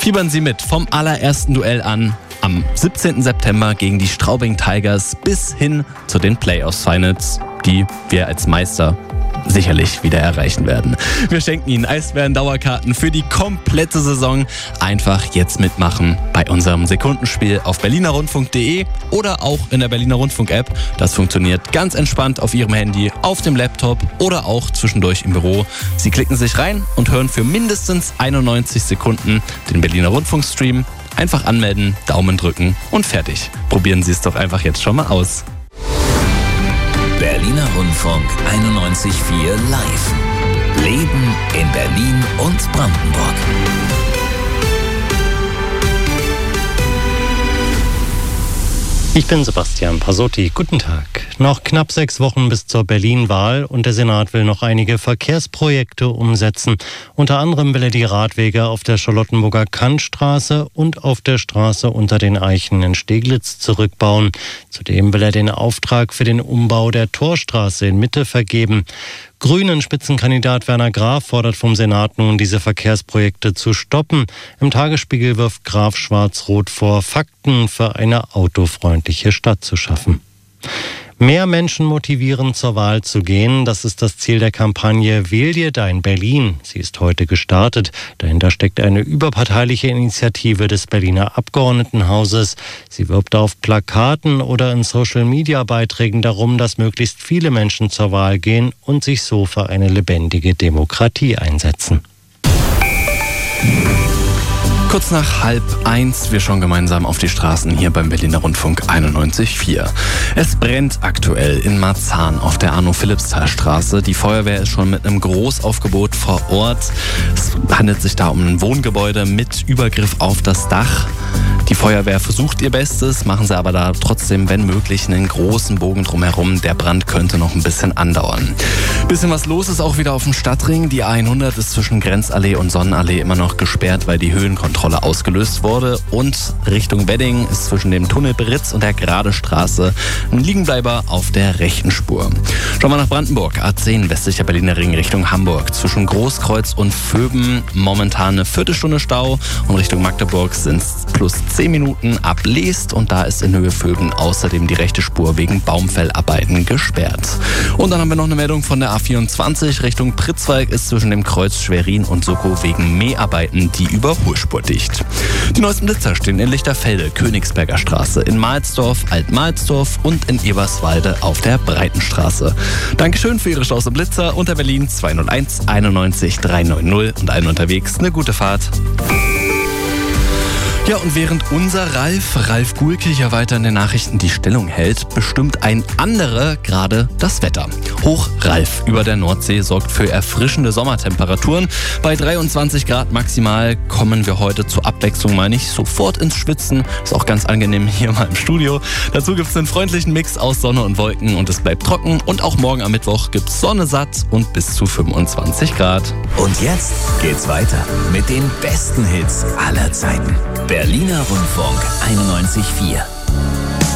Fiebern Sie mit vom allerersten Duell an am 17. September gegen die Straubing Tigers bis hin zu den Playoffs-Finals, die wir als Meister sicherlich wieder erreichen werden. Wir schenken Ihnen Eisbären-Dauerkarten für die komplette Saison. Einfach jetzt mitmachen bei unserem Sekundenspiel auf berlinerrundfunk.de oder auch in der Berliner Rundfunk-App. Das funktioniert ganz entspannt auf Ihrem Handy, auf dem Laptop oder auch zwischendurch im Büro. Sie klicken sich rein und hören für mindestens 91 Sekunden den Berliner Rundfunk-Stream. Einfach anmelden, Daumen drücken und fertig. Probieren Sie es doch einfach jetzt schon mal aus. Berliner Rundfunk 91.4 live. Leben in Berlin und Brandenburg. Ich bin Sebastian Pasotti. Guten Tag. Noch knapp 6 Wochen bis zur Berlin-Wahl und der Senat will noch einige Verkehrsprojekte umsetzen. Unter anderem will er die Radwege auf der Charlottenburger Kantstraße und auf der Straße unter den Eichen in Steglitz zurückbauen. Zudem will er den Auftrag für den Umbau der Torstraße in Mitte vergeben. Grünen-Spitzenkandidat Werner Graf fordert vom Senat nun, diese Verkehrsprojekte zu stoppen. Im Tagesspiegel wirft Graf Schwarz-Rot vor, Fakten für eine autofreundliche Stadt zu schaffen. Mehr Menschen motivieren, zur Wahl zu gehen. Das ist das Ziel der Kampagne Wähl dir dein Berlin. Sie ist heute gestartet. Dahinter steckt eine überparteiliche Initiative des Berliner Abgeordnetenhauses. Sie wirbt auf Plakaten oder in Social-Media-Beiträgen darum, dass möglichst viele Menschen zur Wahl gehen und sich so für eine lebendige Demokratie einsetzen. Kurz nach 12:30, wir schauen gemeinsam auf die Straßen hier beim Berliner Rundfunk 91.4. Es brennt aktuell in Marzahn auf der Arno-Philippsthal-Straße. Die Feuerwehr ist schon mit einem Großaufgebot vor Ort. Es handelt sich da um ein Wohngebäude mit Übergriff auf das Dach. Die Feuerwehr versucht ihr Bestes, machen sie aber da trotzdem, wenn möglich, einen großen Bogen drumherum. Der Brand könnte noch ein bisschen andauern. Bisschen was los ist auch wieder auf dem Stadtring. Die A100 ist zwischen Grenzallee und Sonnenallee immer noch gesperrt, weil die Höhenkontrolle ausgelöst wurde. Und Richtung Wedding ist zwischen dem Tunnel Britz und der Gradestraße ein Liegenbleiber auf der rechten Spur. Schauen wir nach Brandenburg. A10 westlicher Berliner Ring Richtung Hamburg. Zwischen Großkreuz und Vöben momentan eine Viertelstunde Stau. Und Richtung Magdeburg sind es plus 10 Minuten ab Leest. Und da ist in Höhe Vöben außerdem die rechte Spur wegen Baumfellarbeiten gesperrt. Und dann haben wir noch eine Meldung von der A24 Richtung Pritzwalk ist zwischen dem Kreuz Schwerin und Soko wegen Mäharbeiten die Überholspur dicht. Die neuesten Blitzer stehen in Lichterfelde, Königsberger Straße, in Mahlsdorf, Alt-Mahlsdorf und in Eberswalde auf der Breitenstraße. Dankeschön für Ihre Staus und Blitzer unter Berlin 201 91 390 und allen unterwegs eine gute Fahrt. Ja, und während unser Ralf Gulkircher weiter in den Nachrichten die Stellung hält, bestimmt ein anderer gerade das Wetter. Hoch Ralf über der Nordsee sorgt für erfrischende Sommertemperaturen. Bei 23 Grad maximal kommen wir heute zur Abwechslung mal nicht sofort ins Schwitzen. Ist auch ganz angenehm hier mal im Studio. Dazu gibt es einen freundlichen Mix aus Sonne und Wolken und es bleibt trocken. Und auch morgen am Mittwoch gibt es Sonne satt und bis zu 25 Grad. Und jetzt geht's weiter mit den besten Hits aller Zeiten. Berliner Rundfunk 91.4.